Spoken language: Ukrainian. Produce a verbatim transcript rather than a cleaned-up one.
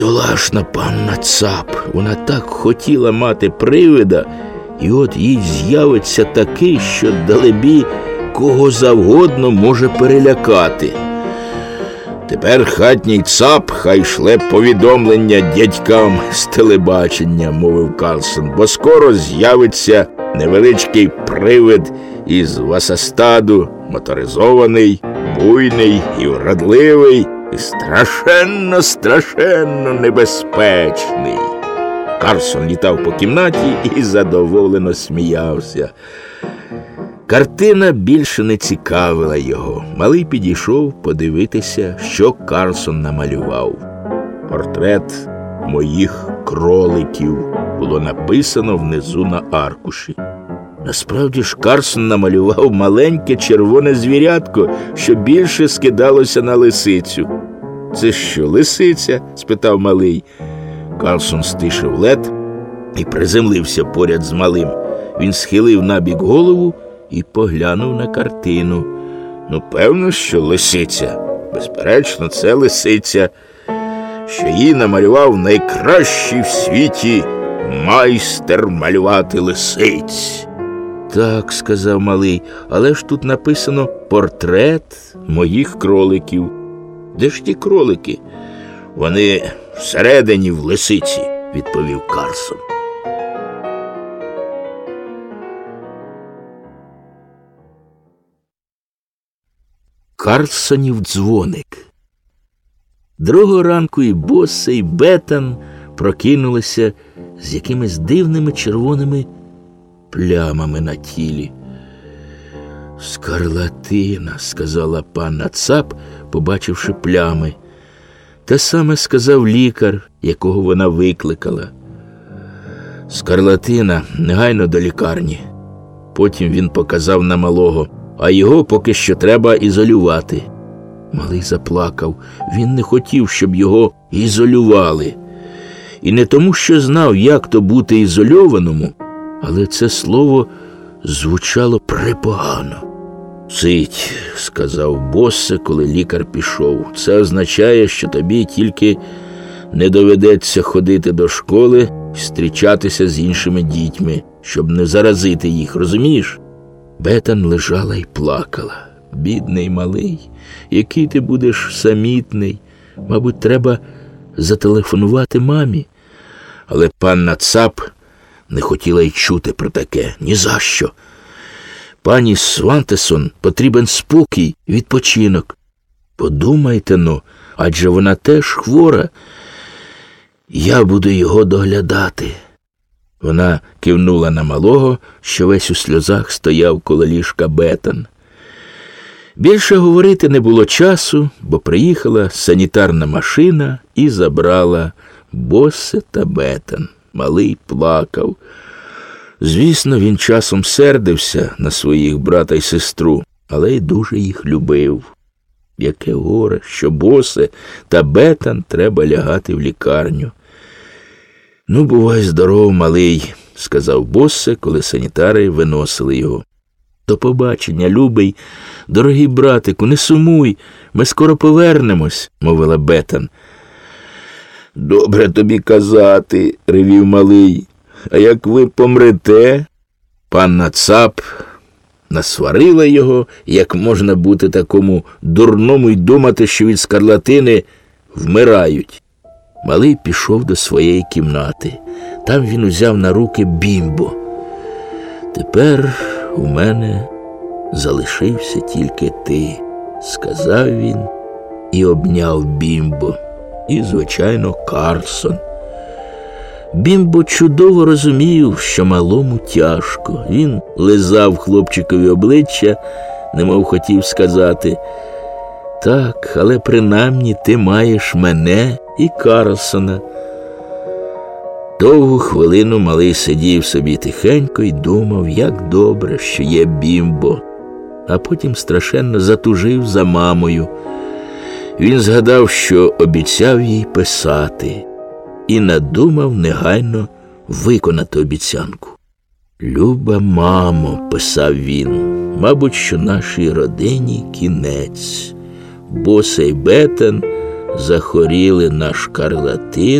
Долашна панна Цап, вона так хотіла мати привида, і от їй з'явиться такий, що, далебі, кого завгодно може перелякати. Тепер хатній Цап хай шле повідомлення дядькам з телебачення, мовив Карлсон, бо скоро з'явиться невеличкий привид із Васастаду, моторизований, буйний і вродливий, і страшенно, страшенно небезпечний. Карлсон літав по кімнаті і задоволено сміявся. Картина більше не цікавила його. Малий підійшов подивитися, що Карлсон намалював. Портрет моїх кроликів було написано внизу на аркуші. Насправді ж Карлсон намалював маленьке червоне звірятко, що більше скидалося на лисицю. «Це що, лисиця?» – спитав малий. Карлсон стишив лед і приземлився поряд з малим. Він схилив набік голову і поглянув на картину. Ну, певно, що лисиця. Безперечно, це лисиця, що її намалював найкращий в світі майстер малювати лисиць. Так, сказав малий, але ж тут написано «портрет моїх кроликів». Де ж ті кролики? Вони всередині в лисиці, відповів Карлсон. Карлсонів дзвоник. Другого ранку і Боссе, і Бетан прокинулися з якимись дивними червоними плямами на тілі. «Скарлатина», – сказала панна Цап, побачивши плями. Те саме сказав лікар, якого вона викликала. «Скарлатина, негайно до лікарні». Потім він показав на малого, а його поки що треба ізолювати. Малий заплакав. Він не хотів, щоб його ізолювали. І не тому, що знав, як то бути ізольованому, але це слово звучало припогано. «Цить», – сказав Боссе, коли лікар пішов. «Це означає, що тобі тільки не доведеться ходити до школи і зустрічатися з іншими дітьми, щоб не заразити їх, розумієш?» Бетан лежала і плакала. «Бідний малий, який ти будеш самітний. Мабуть, треба зателефонувати мамі». Але панна Цап не хотіла й чути про таке. Ні за що. Пані Свантесон потрібен спокій, відпочинок. Подумайте, ну, адже вона теж хвора. Я буду його доглядати. Вона кивнула на малого, що весь у сльозах стояв коло ліжка Бетан. Більше говорити не було часу, бо приїхала санітарна машина і забрала Боссе та Бетан. Малий плакав. Звісно, він часом сердився на своїх брата й сестру, але й дуже їх любив. Яке горе, що Боссе та Бетан треба лягати в лікарню. «Ну, бувай здоров, малий», – сказав Боссе, коли санітари виносили його. «До побачення, любий, дорогий братику, не сумуй, ми скоро повернемось», – мовила Бетан. «Добре тобі казати», – ревів малий. «А як ви помрете?» Панна Цап насварила його, як можна бути такому дурному й думати, що від скарлатини вмирають. Малий пішов до своєї кімнати. Там він узяв на руки Бімбо. «Тепер у мене залишився тільки ти», – сказав він і обняв Бімбо. І, звичайно, Карлсон. Бімбо чудово розумів, що малому тяжко. Він лизав хлопчикові обличчя, немов хотів сказати: «Так, але принаймні ти маєш мене і Карлсона». Довгу хвилину малий сидів собі тихенько і думав, як добре, що є Бімбо. А потім страшенно затужив за мамою. Він згадав, що обіцяв їй писати, і надумав негайно виконати обіцянку. «Люба мамо», – писав він, – «мабуть, що нашій родині кінець. Боссе й Бетан захворіли на шкарлатин,